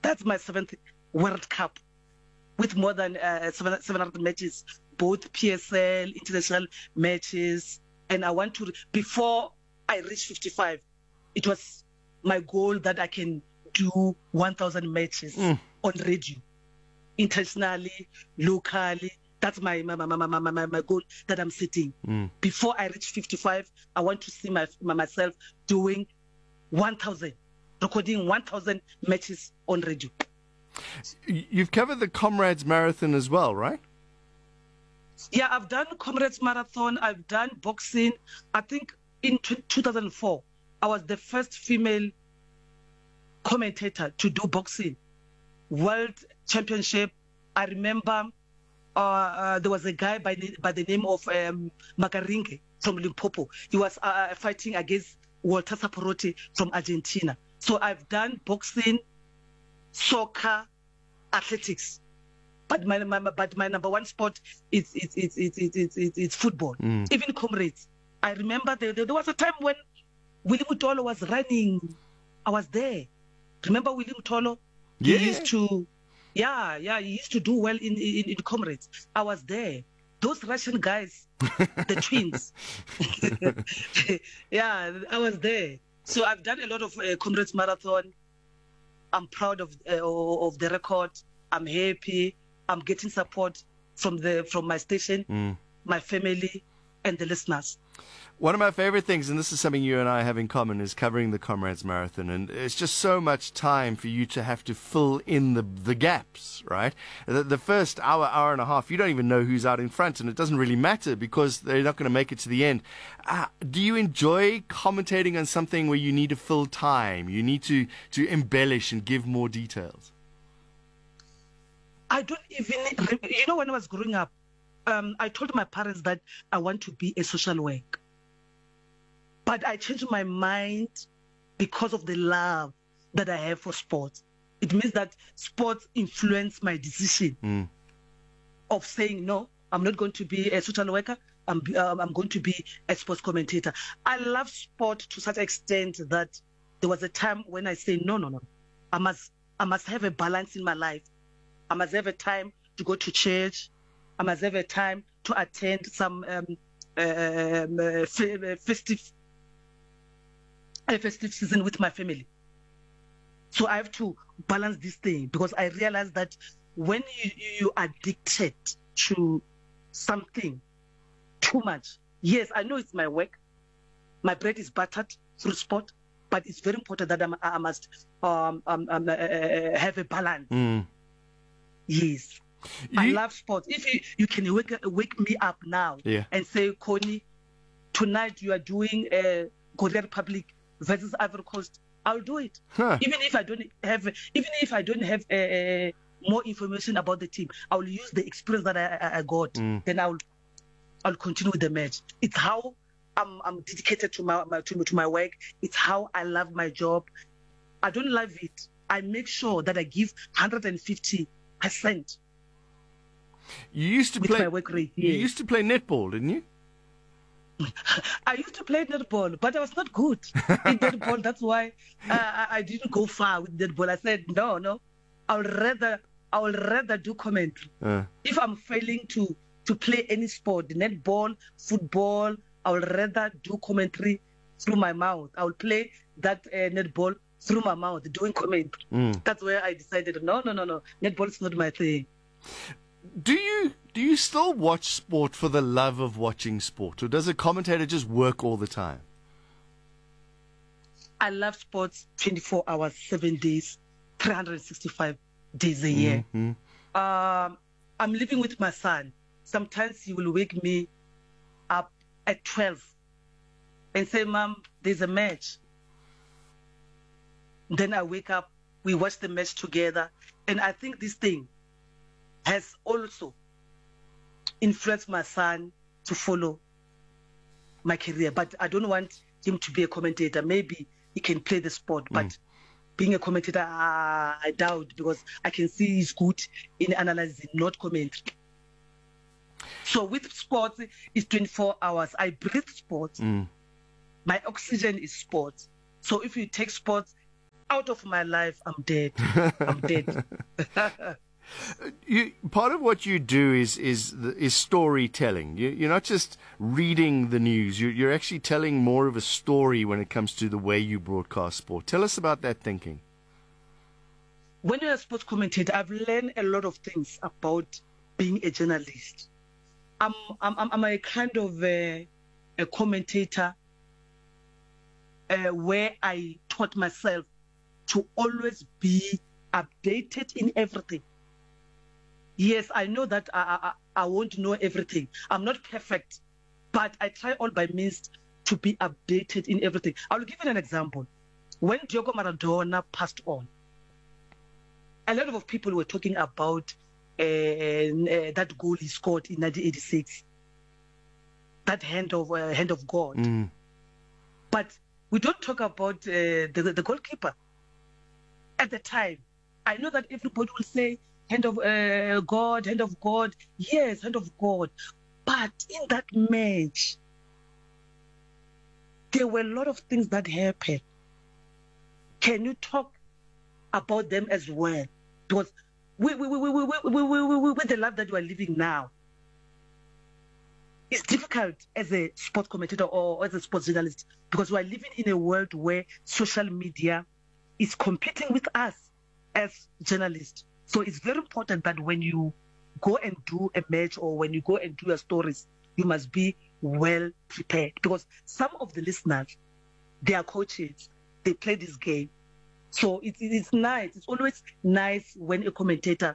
That's my 7th World Cup with more than 700 matches, both PSL, international matches. And I want to, before I reach 55, it was my goal that I can do 1,000 matches on radio, internationally, locally. That's my goal that I'm setting. Before I reach 55, I want to see myself doing 1,000, recording 1,000 matches on radio. You've covered the Comrades Marathon as well, right? Yeah, I've done Comrades Marathon. I've done boxing. I think in 2004, I was the first female commentator to do boxing. World Championship. I remember there was a guy by the name of Magaringe from Limpopo. He was fighting against Walter Saporotti from Argentina. So I've done boxing, soccer, athletics. But my number one sport is football. Even Comrades. I remember there was a time when Willie Mutolo was running. I was there. Remember Willie Mutolo? Yeah. He used to, he used to do well in Comrades. I was there. Those Russian guys, the twins. Yeah, I was there. So I've done a lot of Comrades Marathon. I'm proud of the record. I'm happy. I'm getting support from my station, my family, and the listeners. One of my favorite things, and this is something you and I have in common, is covering the Comrades Marathon. And it's just so much time for you to have to fill in the gaps, right? The first hour and a half, you don't even know who's out in front, and it doesn't really matter because they're not going to make it to the end. Do you enjoy commentating on something where you need to fill time? You need to embellish and give more details? I don't even, when I was growing up, I told my parents that I want to be a social worker. But I changed my mind because of the love that I have for sports. It means that sports influence my decision of saying, no, I'm not going to be a social worker. I'm going to be a sports commentator. I love sport to such an extent that there was a time when I say, no. I must have a balance in my life. I must have a time to go to church. I must have a time to attend some festive season with my family. So I have to balance this thing because I realize that when you are addicted to something too much, yes, I know it's my work. My bread is buttered through sport, but it's very important that I must have a balance. Yes. I love sports. If you can wake me up now and say, Connie, tonight you are doing Korea Republic versus Ivory Coast, I'll do it. Even if I don't have more information about the team, I'll use the experience that I got. Then I'll continue with the match. It's how I'm dedicated to my work. It's how I love my job. I don't love it. I make sure that I give 150%. You used to play my work rate. You used to play netball, didn't you? I used to play netball, but I was not good in netball. That's why I didn't go far with netball. I said no. I would rather do commentary. If I'm failing to play any sport, netball, football, I would rather do commentary through my mouth. I will play that netball through my mouth, doing commentary. That's where I decided no. Netball is not my thing. Do you still watch sport for the love of watching sport, or does a commentator just work all the time? I love sports 24 hours, 7 days, 365 days a year. I'm living with my son. Sometimes he will wake me up at 12 and say, Mom, there's a match. Then I wake up, we watch the match together. And I think this thing has also influenced my son to follow my career. But I don't want him to be a commentator. Maybe he can play the sport, but being a commentator, I doubt, because I can see he's good in analyzing, not commentary. So with sports, it's 24 hours. I breathe sports. My oxygen is sports. So if you take sports, out of my life, I'm dead. I'm dead. Part of what you do is storytelling. You're not just reading the news. You're actually telling more of a story when it comes to the way you broadcast sport. Tell us about that thinking. When you're a sports commentator, I've learned a lot of things about being a journalist. I'm a kind of a commentator where I taught myself to always be updated in everything. Yes, I know that I won't know everything. I'm not perfect, but I try all by means to be updated in everything. I'll give you an example. When Diego Maradona passed on, a lot of people were talking about that goal he scored in 1986, that hand of God. Mm. But we don't talk about the goalkeeper. At the time, I know that everybody will say, hand of God, hand of God. Yes, hand of God. But in that match, there were a lot of things that happened. Can you talk about them as well? Because with the life that you are living now, it's difficult as a sports commentator or as a sports journalist, because we are living in a world where social media is competing with us as journalists. So it's very important that when you go and do a match or when you go and do your stories, you must be well prepared, because some of the listeners, they are coaches, they play this game. So it's nice. It's always nice when a commentator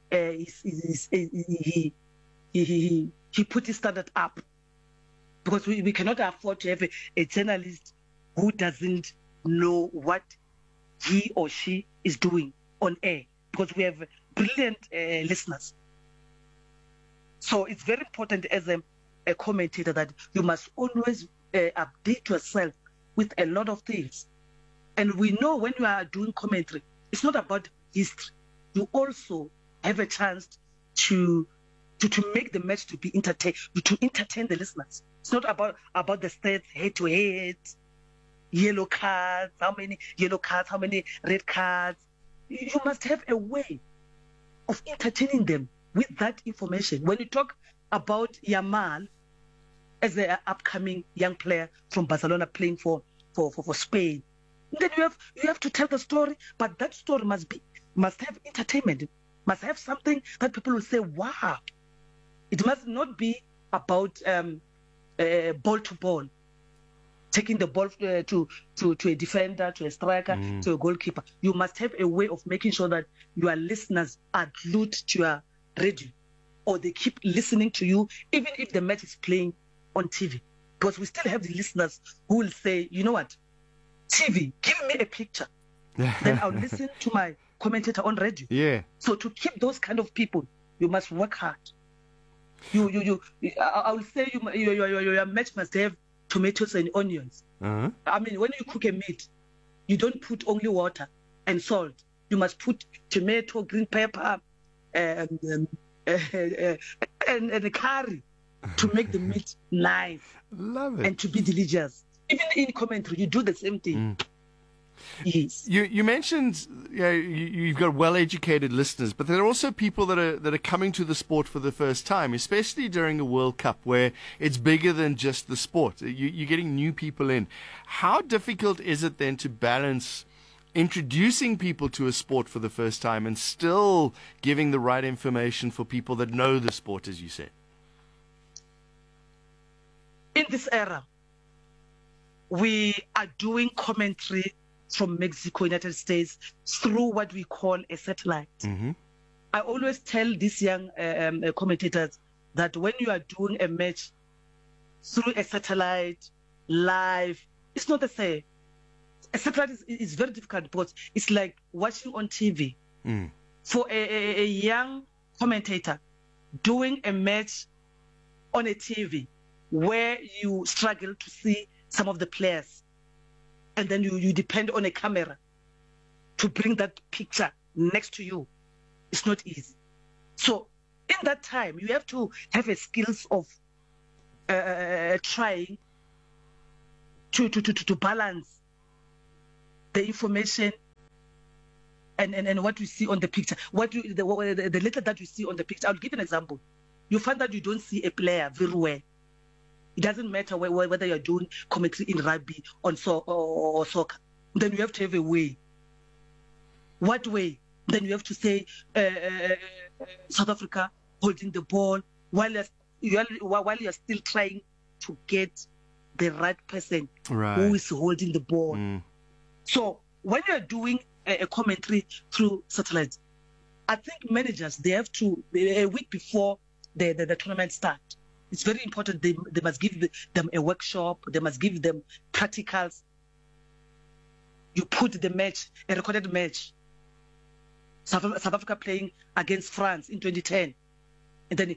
he put his standard up, because we cannot afford to have a journalist who doesn't know what he or she is doing on air, because we have brilliant listeners. So it's very important as a commentator that you must always update yourself with a lot of things. And we know when you are doing commentary, it's not about history. You also have a chance to make the match to be to entertain the listeners. It's not about the stats, head to head, yellow cards, how many yellow cards, how many red cards. You must have a way of entertaining them with that information. When you talk about Yamal as an upcoming young player from Barcelona playing for Spain, then you have to tell the story, but that story must have entertainment, must have something that people will say, wow. It must not be about ball to ball, taking the ball to a defender, to a striker, to a goalkeeper. You must have a way of making sure that your listeners are glued to your radio, or they keep listening to you, even if the match is playing on TV. Because we still have the listeners who will say, you know what, TV, give me a picture. Then I'll listen to my commentator on radio. Yeah. So to keep those kind of people, you must work hard. I will say your match must have tomatoes and onions. Uh-huh. I mean, when you cook a meat, you don't put only water and salt. You must put tomato, green pepper, and a curry to make the meat nice. Love it. And to be delicious. Even in commentary, you do the same thing. Yes. You mentioned you've got well-educated listeners, but there are also people that are coming to the sport for the first time, especially during a World Cup where it's bigger than just the sport. You're getting new people in. How difficult is it then to balance introducing people to a sport for the first time and still giving the right information for people that know the sport, as you said? In this era, we are doing commentary from Mexico, United States, through what we call a satellite. Mm-hmm. I always tell these young commentators that when you are doing a match through a satellite, live, it's not the same. A satellite is very difficult because it's like watching on TV. Mm. For a young commentator, doing a match on a TV where you struggle to see some of the players, and then you depend on a camera to bring that picture next to you. It's not easy. So in that time, you have to have a skills of trying to balance the information and what we see on the picture, the little that we see on the picture. I'll give an example. You find that you don't see a player very well. It doesn't matter whether you're doing commentary in rugby or soccer. Then you have to have a way. What way? Then you have to say South Africa holding the ball while you're still trying to get the right person who is holding the ball. So when you're doing a commentary through satellite, I think managers, they have to, a week before the tournament start, it's very important. They must give them a workshop. They must give them practicals. You put the match, a recorded match, South Africa playing against France in 2010, and then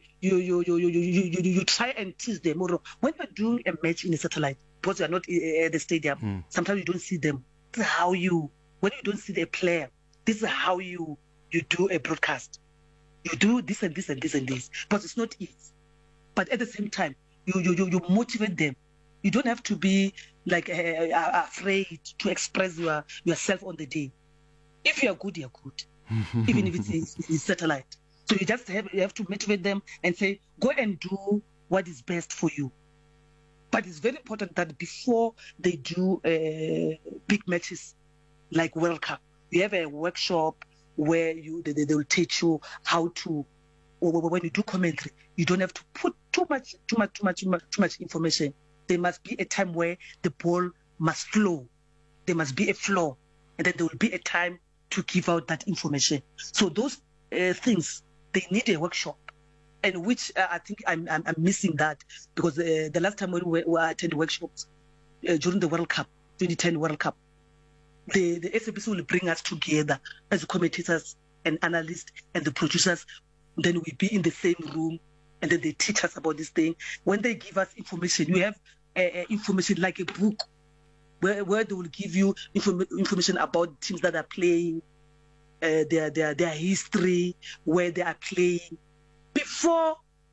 you try and tease them. When you're doing a match in a satellite, because you're not at the stadium, sometimes you don't see them. This is how when you don't see the player, this is how you do a broadcast. You do this and this and this and this, but it's not easy. But at the same time, you motivate them. You don't have to be like afraid to express yourself on the day. If you are good, you're good, even if it's satellite. So you just have to motivate them and say, go and do what is best for you. But it's very important that before they do big matches like World Cup, you have a workshop where they will teach you how to. Or when you do commentary, you don't have to put too much information. There must be a time where the ball must flow. There must be a flow, and then there will be a time to give out that information. So those things, they need a workshop, and which I think I'm missing that, because the last time when we attended workshops during the World Cup, 2010 World Cup, the SABC will bring us together as commentators and analysts and the producers. Then we be in the same room, and then they teach us about this thing. When they give us information, we have information like a book where they will give you information about teams that are playing, their history, where they are playing before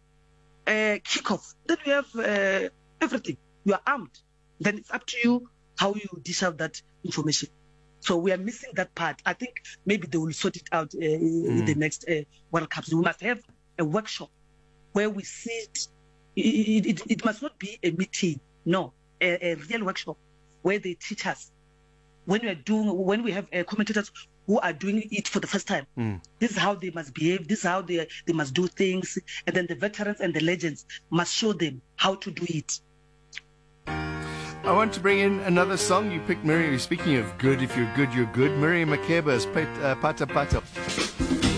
kickoff. Then we have everything. You are armed. Then it's up to you how you dish out that information. So we are missing that part. I think maybe they will sort it out in the next World Cups. We must have a workshop where we sit. It must not be a meeting. No, a real workshop where they teach us. When we have commentators who are doing it for the first time, this is how they must behave. This is how they must do things. And then the veterans and the legends must show them how to do it. I want to bring in another song. You picked Miriam. Speaking of good, if you're good, you're good. Miriam Makeba is Pata Pata.